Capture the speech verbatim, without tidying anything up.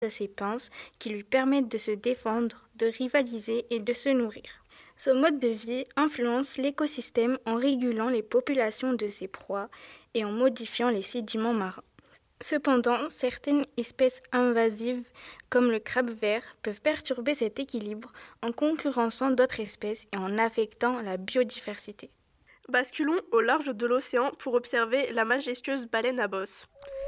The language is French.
à ses pinces qui lui permettent de se défendre, de rivaliser et de se nourrir. Ce mode de vie influence l'écosystème en régulant les populations de ses proies et en modifiant les sédiments marins. Cependant, certaines espèces invasives, comme le crabe vert, peuvent perturber cet équilibre en concurrençant d'autres espèces et en affectant la biodiversité. Basculons au large de l'océan pour observer la majestueuse baleine à bosse.